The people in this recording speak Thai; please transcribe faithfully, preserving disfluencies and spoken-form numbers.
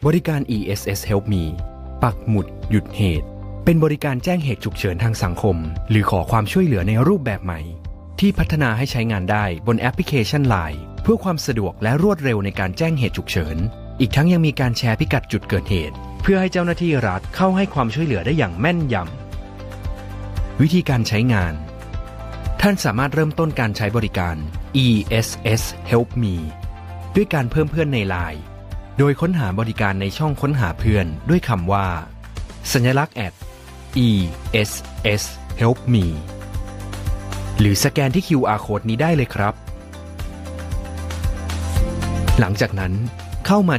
บริการ อี เอส เอส Help Me ปักหมุดหยุดเหตุเป็นบริการแจ้งเหตุฉุกเฉินทางสังคมหรือขอความช่วยเหลือในรูปแบบใหม่ที่พัฒนาให้ใช้งานได้บนแอปพลิเคชัน ไลน์ เพื่อความสะดวกและรวดเร็วในการแจ้งเหตุฉุกเฉินอีกทั้งยังมีการแชร์พิกัดจุดเกิดเหตุเพื่อให้เจ้าหน้าที่รัฐเข้าให้ความช่วยเหลือได้อย่างแม่นยำวิธีการใช้งานท่านสามารถเริ่มต้นการใช้บริการ อี เอส เอส Help Me ด้วยการเพิ่มเพื่อนใน ไลน์ โดยค้นหาบริการในช่องค้นหาเพื่อนด้วยคำว่าสัญลักษณ์ แอท อี เอส เอส Help Me หรือสแกนที่ คิว อาร์ Code นี้ได้เลยครับหลังจากนั้นเข้ามา